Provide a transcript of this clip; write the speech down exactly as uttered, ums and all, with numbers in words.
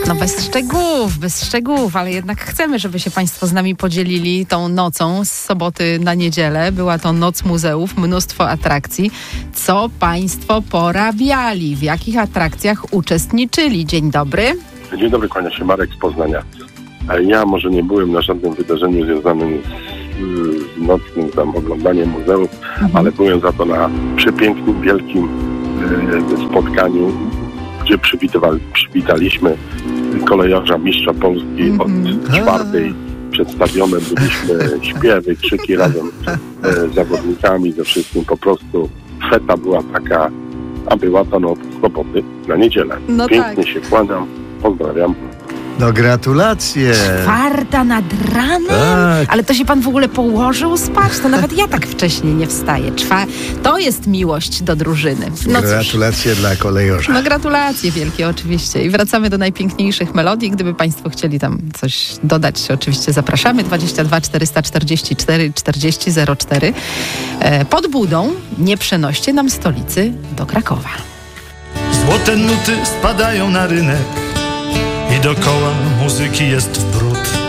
No bez szczegółów, bez szczegółów, ale jednak chcemy, żeby się Państwo z nami podzielili tą nocą z soboty na niedzielę. Była to Noc Muzeów, mnóstwo atrakcji. Co Państwo porabiali? W jakich atrakcjach uczestniczyli? Dzień dobry. Dzień dobry, kłania się Marek z Poznania. Ja może nie byłem na żadnym wydarzeniu związanym z, z nocnym tam oglądaniem muzeów, mhm. ale byłem za to na przepięknym, wielkim e, spotkaniu, gdzie przywitaliśmy kolejarza mistrza Polski mm-hmm. od czwartej. Przedstawione byliśmy śpiewy, krzyki razem e, z zawodnikami, ze wszystkim. Po prostu feta była taka, a była ta noc z soboty na niedzielę. No Pięknie tak. się kłaniam, pozdrawiam. No gratulacje. Czwarta nad ranem? Tak. Ale to się pan w ogóle położył spać? To nawet ja tak wcześnie nie wstaję. Czwa... To jest miłość do drużyny. No Gratulacje cóż. dla kolejorza. No gratulacje wielkie oczywiście. I wracamy do najpiękniejszych melodii. Gdyby Państwo chcieli tam coś dodać, oczywiście zapraszamy. dwadzieścia dwa czterysta czterdzieści cztery czterdzieści zero cztery. Pod budą nie przenoście nam stolicy do Krakowa. Złote nuty spadają na rynek i dokoła muzyki jest w bród.